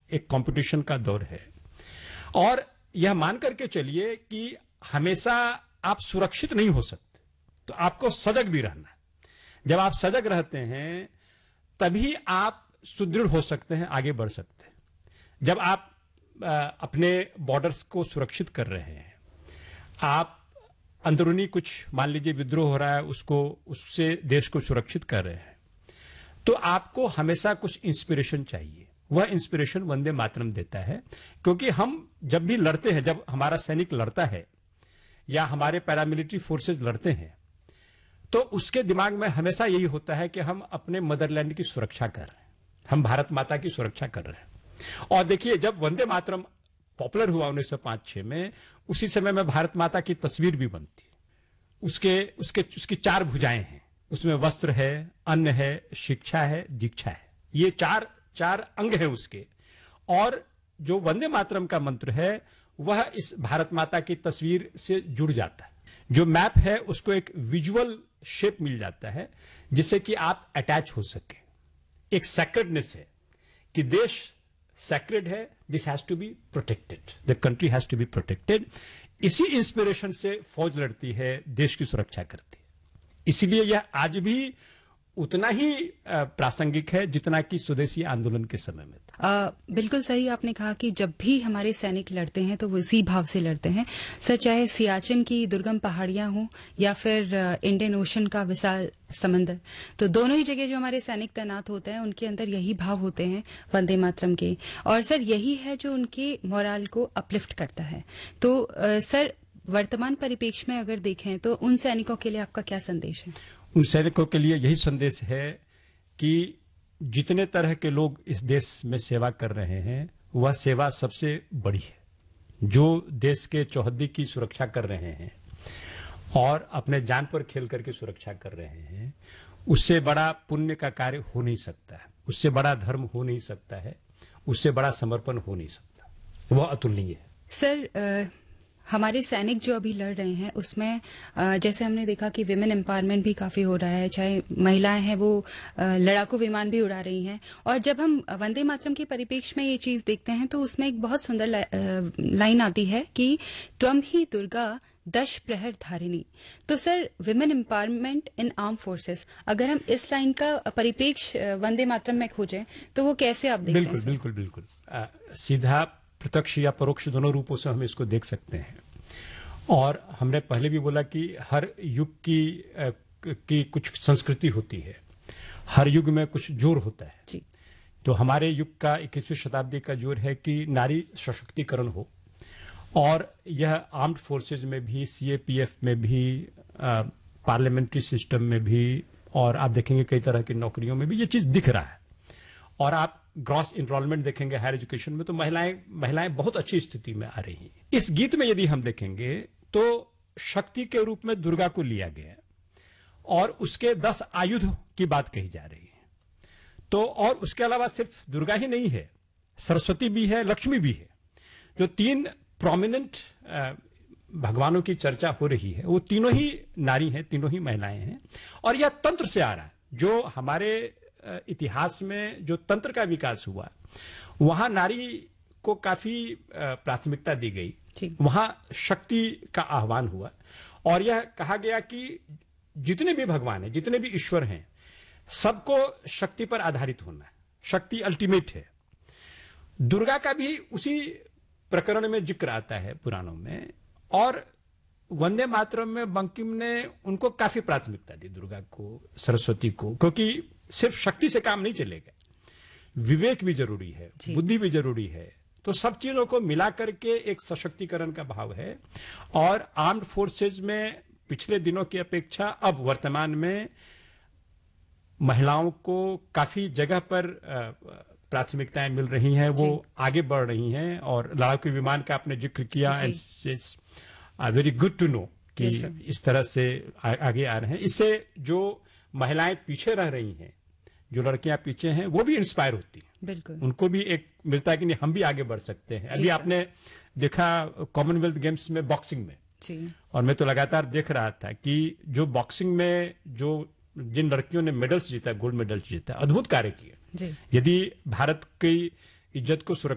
एक कंपटीशन का दौर है। और यह मान करके चलिए कि हमेशा आप सुरक्षित नहीं हो सकते, तो आपको सजग भी रहना है। जब आप सजग रहते हैं तभी आप सुदृढ़ हो सकते हैं, आगे बढ़ सकते हैं। जब आप अपने बॉर्डर्स को सुरक्षित कर रहे हैं, आप अंदरूनी कुछ मान लीजिए विद्रोह हो रहा है, उससे देश को सुरक्षित कर रहे हैं, तो आपको हमेशा कुछ इंस्पिरेशन चाहिए। वह इंस्पिरेशन वंदे मातरम देता है, क्योंकि हम जब भी लड़ते हैं, जब हमारा सैनिक लड़ता है या हमारे पैरामिलिट्री फोर्सेस लड़ते हैं, तो उसके दिमाग में हमेशा यही होता है कि हम अपने मदरलैंड की सुरक्षा कर रहे हैं, हम भारत माता की सुरक्षा कर रहे हैं। और देखिए, जब वंदे मातरम पॉपुलर हुआ 1905-6 में, उसी समय में भारत माता की तस्वीर भी बनती है। उसकी 4 भुजाएं हैं, उसमें वस्त्र है, अन्न है, शिक्षा है, दीक्षा है। ये चार अंग हैं उसके। और जो वंदे मातरम का मंत्र है वह इस भारत माता की तस्वीर से जुड़ जाता है। जो मैप है उसको एक विजुअल शेप मिल जाता है, जिससे कि आप अटैच हो सके। एक सैक्रेडनेस है कि देश सैक्रेड है, this has to be protected, the country has to be protected. इसी इंस्पिरेशन से फौज लड़ती है, देश की सुरक्षा करती है। इसीलिए यह आज भी उतना ही प्रासंगिक है जितना कि स्वदेशी आंदोलन के समय में था। बिल्कुल सही आपने कहा कि जब भी हमारे सैनिक लड़ते हैं तो वो इसी भाव से लड़ते हैं। सर, चाहे सियाचिन की दुर्गम पहाड़ियां हों या फिर इंडियन ओशन का विशाल समंदर, तो दोनों ही जगह जो हमारे सैनिक तैनात होते हैं उनके अंदर यही भाव होते हैं वंदे मातरम के। और सर, यही है जो उनके मोराल को अपलिफ्ट करता है। तो सर, वर्तमान परिप्रेक्ष्य में अगर देखें तो उन सैनिकों के लिए आपका क्या संदेश है? उन सैनिकों के लिए यही संदेश है कि जितने तरह के लोग इस देश में सेवा कर रहे हैं, वह सेवा सबसे बड़ी है। जो देश के चौहद्दी की सुरक्षा कर रहे हैं और अपने जान पर खेल करके सुरक्षा कर रहे हैं, उससे बड़ा पुण्य का कार्य हो नहीं सकता है, उससे बड़ा धर्म हो नहीं सकता है, उससे बड़ा समर्पण हो नहीं सकता। वह अतुलनीय है। सर, हमारे सैनिक जो अभी लड़ रहे हैं उसमें जैसे हमने देखा कि विमेन एम्पावरमेंट भी काफी हो रहा है, चाहे महिलाएं हैं वो लड़ाकू विमान भी उड़ा रही हैं। और जब हम वंदे मातरम के परिप्रेक्ष्य में ये चीज देखते हैं तो उसमें एक बहुत सुंदर लाइन आती है कि त्वं ही दुर्गा दश प्रहर धारिणी। तो सर, विमेन एम्पावरमेंट इन आर्म फोर्सेस, अगर हम इस लाइन का परिप्रेक्ष्य वंदे मातरम में खोजें तो वो कैसे आप देखते हैं? बिल्कुल सीधा, प्रत्यक्ष या परोक्ष दोनों रूपों से हम इसको देख सकते हैं। और हमने पहले भी बोला कि हर युग की कुछ संस्कृति होती है, हर युग में कुछ जोर होता है जी। तो हमारे युग का 21वीं शताब्दी का जोर है कि नारी सशक्तिकरण हो। और यह आर्म्ड फोर्सेज में भी, सीएपीएफ में भी, पार्लियामेंट्री सिस्टम में भी, और आप देखेंगे कई तरह की नौकरियों में भी ये चीज दिख रहा है। और आप ग्रॉस इनरोलमेंट देखेंगे हायर एजुकेशन में, तो महिलाएं बहुत अच्छी स्थिति में आ रही हैं। इस गीत में यदि हम देखेंगे तो शक्ति के रूप में दुर्गा को लिया गया और उसके 10 आयुध की बात कही जा रही है। तो और उसके अलावा सिर्फ दुर्गा ही नहीं है, सरस्वती भी है, लक्ष्मी भी है। जो 3 प्रोमिनेंट भगवानों की चर्चा हो रही है, वो तीनों ही नारी हैं, तीनों ही महिलाएं हैं। और यह तंत्र से आ रहा है। जो हमारे इतिहास में जो तंत्र का विकास हुआ, वहां नारी को काफी प्राथमिकता दी गई, वहां शक्ति का आह्वान हुआ। और यह कहा गया कि जितने भी भगवान हैं, जितने भी ईश्वर हैं, सबको शक्ति पर आधारित होना है, शक्ति अल्टीमेट है। दुर्गा का भी उसी प्रकरण में जिक्र आता है पुराणों में। और वंदे मातरम में बंकिम ने उनको काफी प्राथमिकता दी, दुर्गा को, सरस्वती को, क्योंकि सिर्फ शक्ति से काम नहीं चलेगा, विवेक भी जरूरी है, बुद्धि भी जरूरी है। तो सब चीजों को मिला करके एक सशक्तिकरण का भाव है। और आर्म्ड फोर्सेज में पिछले दिनों की अपेक्षा अब वर्तमान में महिलाओं को काफी जगह पर प्राथमिकताएं मिल रही हैं, वो आगे बढ़ रही हैं। और लड़ाकू विमान का आपने जिक्र किया, वेरी गुड टू नो कि इस तरह से आगे आ रहे हैं। इससे जो महिलाएं पीछे रह रही हैं, जो लड़कियां पीछे हैं, वो भी इंस्पायर होती हैं। बिल्कुल, उनको भी एक मिलता है कि नहीं, हम भी आगे बढ़ सकते हैं। अभी आपने देखा कॉमनवेल्थ गेम्स में बॉक्सिंग में, और मैं तो लगातार देख रहा था कि जो बॉक्सिंग में जिन लड़कियों ने मेडल्स जीता, गोल्ड मेडल्स जीता, अद्भुत कार्य किए। यदि भारत की इज्जत को सुरक्षित